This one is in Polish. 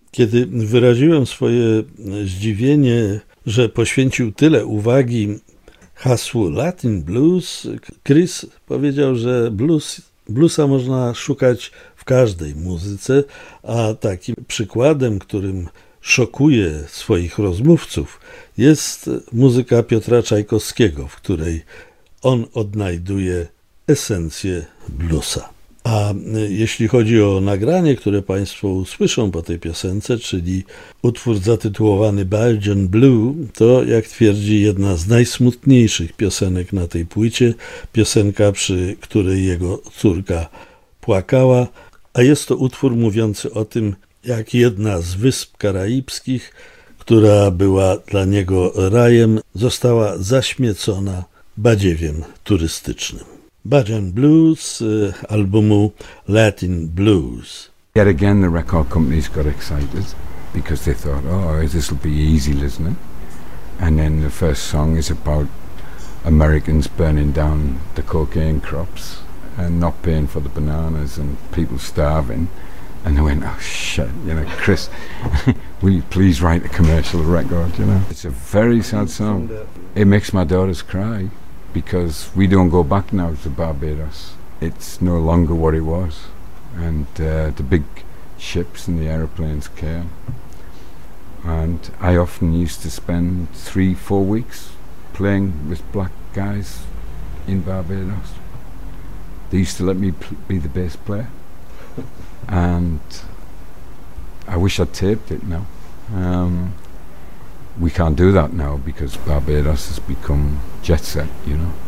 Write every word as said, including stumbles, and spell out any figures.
Kiedy wyraziłem swoje zdziwienie, że poświęcił tyle uwagi hasłu Latin Blues, Chris powiedział, że blues, bluesa można szukać w każdej muzyce, a takim przykładem, którym szokuje swoich rozmówców, jest muzyka Piotra Czajkowskiego, w której on odnajduje esencję bluesa. A jeśli chodzi o nagranie, które Państwo usłyszą po tej piosence, czyli utwór zatytułowany Belgian Blue, to jak twierdzi jedna z najsmutniejszych piosenek na tej płycie, piosenka, przy której jego córka płakała, a jest to utwór mówiący o tym, jak jedna z wysp karaibskich, która była dla niego rajem, została zaśmiecona badziewiem turystycznym. Bajan Blues, albumu Latin Blues. Yet again the record companies got excited because they thought, oh, this will be easy listening. And then the first song is about Americans burning down the cocaine crops and not paying for the bananas and people starving. And they went, oh shit, you know, Chris, will you please write a commercial record, you know? It's a very sad song. It makes my daughters cry because we don't go back now to Barbados. It's no longer what it was. And uh, the big ships and the aeroplanes came. And I often used to spend three, four weeks playing with black guys in Barbados. They used to let me pl- be the bass player. And I wish I'd taped it now. Um, we can't do that now because Barbados has become jet set, you know.